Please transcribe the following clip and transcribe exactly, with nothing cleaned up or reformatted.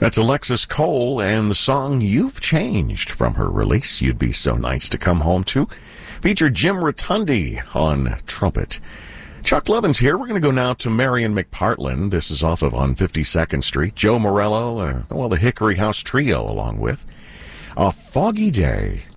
That's Alexis Cole and the song You've Changed from her release, You'd Be So Nice to Come Home To. Featured Jim Rotundi on trumpet. Chuck Levin's here. We're going to go now to Marion McPartland. This is off of on fifty-second Street. Joe Morello, uh, well, the Hickory House Trio along with A Foggy Day.